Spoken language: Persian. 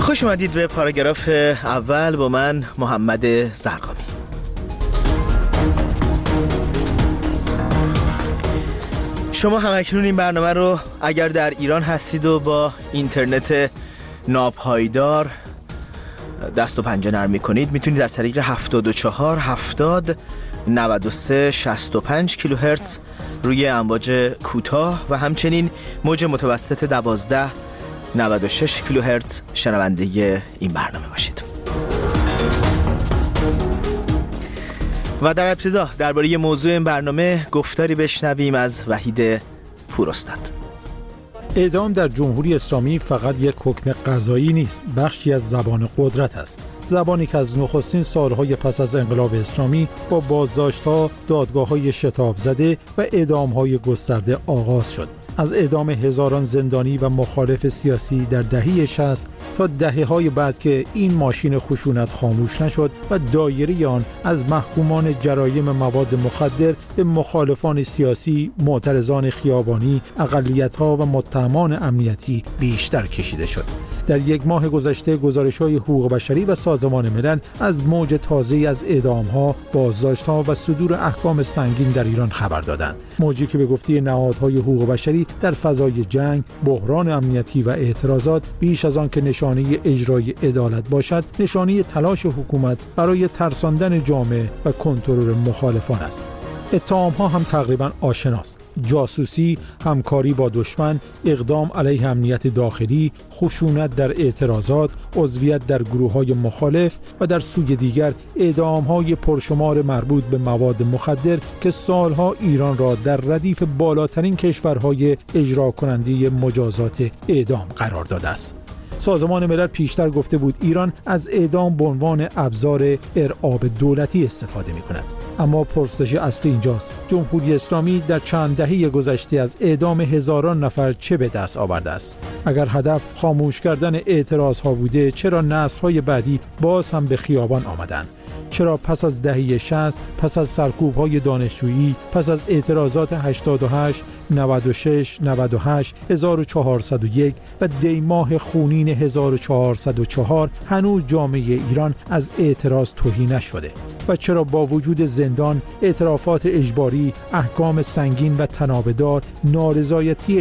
خوش اومدید به پاراگراف اول با من محمد زرقامی. شما همکنون این برنامه رو اگر در ایران هستید و با اینترنت ناپایدار دست و پنجه نرم می‌کنید، میتونید از طریق 74 70 93 65 کیلوهرتز روی امواج کوتاه و همچنین موج متوسط 12 96 کیلوهرتز شنونده این برنامه باشید. و در ابتدا درباره موضوع این برنامه گفتاری بشنویم از وحید پوراستاد. اعدام در جمهوری اسلامی فقط یک حکم قضایی نیست، بخشی از زبان قدرت است. زبانی که از نخستین سالهای پس از انقلاب اسلامی با بازداشت‌ها، دادگاه‌های شتاب زده و اعدام‌های گسترده آغاز شد. از اعدام هزاران زندانی و مخالف سیاسی در دهه 60 تا دهه‌های بعد که این ماشین خشونت خاموش نشد و دایره آن از محکومان جرایم مواد مخدر به مخالفان سیاسی، معترضان خیابانی، اقلیت‌ها و متهمان امنیتی بیشتر کشیده شد. در یک ماه گذشته گزارش‌های حقوق بشری و سازمان ملل از موج تازه‌ای از اعدام‌ها، بازداشت‌ها و صدور احکام سنگین در ایران خبر دادند. موجی که به گفته نهادهای حقوق بشری در فضای جنگ، بحران امنیتی و اعتراضات بیش از آن که نشانه اجرای عدالت باشد، نشانه تلاش حکومت برای ترساندن جامعه و کنترل مخالفان است. اتهام‌ها هم تقریباً آشناست: جاسوسی، همکاری با دشمن، اقدام علیه امنیت داخلی، خشونت در اعتراضات، عضویت در گروه‌های مخالف و در سوی دیگر اعدام‌های پرشمار مربوط به مواد مخدر که سالها ایران را در ردیف بالاترین کشورهای اجرا کننده مجازات اعدام قرار داده است. سازمان ملل پیشتر گفته بود ایران از اعدام به عنوان ابزار ارعاب دولتی استفاده می‌کند. اما پرسش اصلی اینجاست: جمهوری اسلامی در چند دهه گذشته از اعدام هزاران نفر چه به دست آورده است؟ اگر هدف خاموش کردن اعتراضها بوده، چرا نسل‌های بعدی باز هم به خیابان آمدند؟ چرا پس از دهه 60، پس از سرکوب‌های دانشجویی، پس از اعتراضات 88، 96، 98، 1401 و دیماه خونین 1404 هنوز جامعه ایران از اعتراض تهی نشده؟ و چرا با وجود زندان، اعترافات اجباری، احکام سنگین و تنابه‌دار، نارضایتی